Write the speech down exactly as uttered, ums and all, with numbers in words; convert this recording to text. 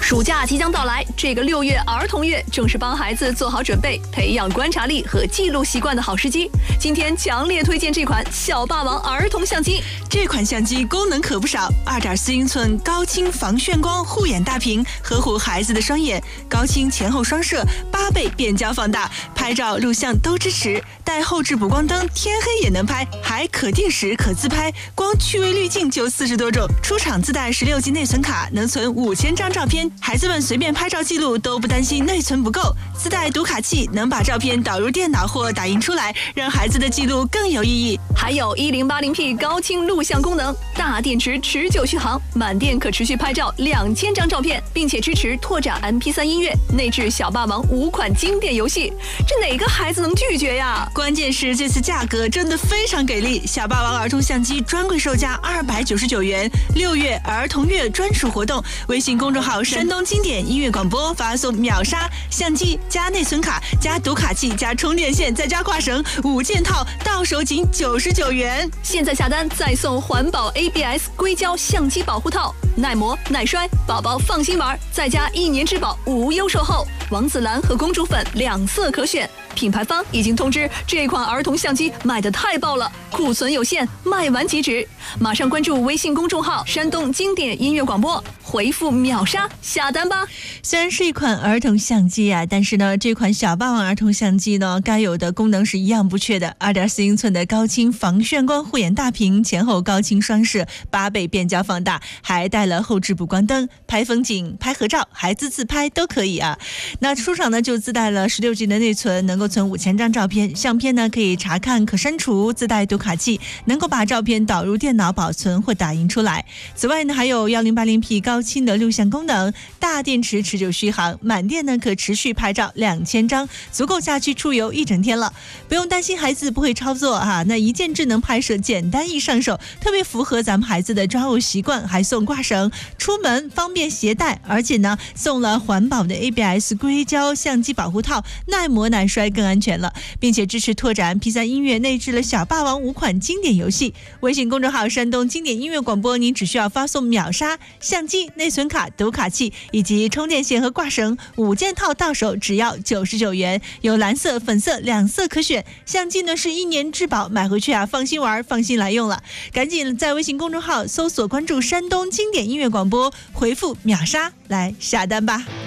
暑假即将到来，这个六月儿童月正是帮孩子做好准备、培养观察力和记录习惯的好时机。今天强烈推荐这款小霸王儿童相机。 这款相机功能可不少， 二点四英寸高清防眩光护眼大屏，呵护孩子的双眼，高清前后双摄，八倍变焦放大，拍照录像都支持，带后置补光灯，天黑也能拍，还可定时可自拍，光趣味滤镜就四十多种。出厂自带十六 G 内存卡，能存五千张照片，孩子们随便拍照记录都不担心内存不够。自带读卡器，能把照片导入电脑或打印出来，让孩子的记录更有意义。 还有 一零八零 P 高清录像功能，大电池持久续航，满电可持续拍照两千张照片，并且支持拓展 M P 三 音乐，内置小霸王五款经典游戏，这哪个孩子能拒绝呀？ 关键是这次价格真的非常给力，小霸王儿童相机专柜售价二百九十九元，六月儿童月专属活动，微信公众号山东经典音乐广播发送秒杀相机加内存卡加读卡器加充电线再加挂绳五件套，到手仅九十九元。 现在下单再送环保 A B S 硅胶相机保护套，耐磨耐摔，宝宝放心玩，再加一年质保无忧售后。王子蓝和公主粉两色可选，品牌方已经通知这款儿童相机卖得太爆了，库存有限，卖完即止。马上关注微信公众号山东经典音乐广播，回复秒杀下单吧。 虽然是一款儿童相机啊，但是呢，这款小霸王儿童相机呢，该有的功能是一样不缺的。二点四英寸的高清防眩光护眼大屏，前后高清双摄，八倍变焦放大，还带了后置补光灯，拍风景、拍合照、孩子自拍都可以啊。那出厂呢就自带了十六 G 的内存，能够存五千张照片，相片呢可以查看可删除，自带读卡器，能够把照片导入电脑保存或打印出来。此外呢，还有 一零八零 P 高清的录像功能，大电池持久续航，满电呢可持续拍照两千张，足够下去出游一整天了。不用担心孩子不会操作啊，那一键智能拍摄简单易上手，特别符合咱们孩子的抓握习惯，还送挂绳，出门方便携带，而且呢送了环保的 A B S 硅胶相机保护套，耐磨耐摔更安全了，并且支持拓展 M P 三 音乐，内置了小霸王五款经典游戏。微信公众号山东经典音乐广播，您只需要发送秒杀相机、内存卡、读卡器以及充电线和挂绳五件套，到手只要九十九元，有蓝色、粉色两色可选。相机呢是一年质保，买回去啊放心玩，放心来用了。赶紧在微信公众号搜索关注山东经典音乐广播，回复秒杀来下单吧。